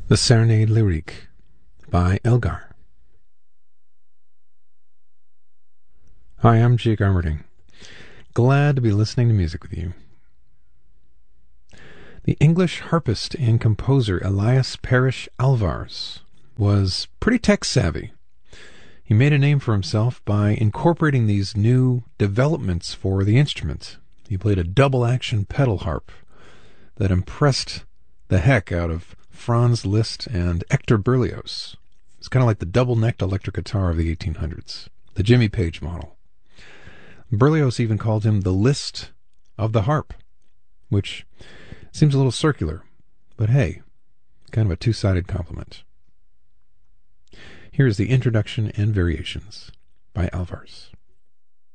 The Serenade Lyrique by Elgar. Hi, I'm Jake Armerding. Glad to be listening to music with you. The English harpist and composer Elias Parrish Alvarez was pretty tech-savvy. He made a name for himself by incorporating these new developments for the instrument. He played a double-action pedal harp that impressed the heck out of Franz Liszt and Hector Berlioz. It's kind of like the double-necked electric guitar of the 1800s, the Jimmy Page model. Berlioz even called him the Liszt of the harp, which seems a little circular, but hey, kind of a two-sided compliment. Here is the introduction and variations by Alvarez.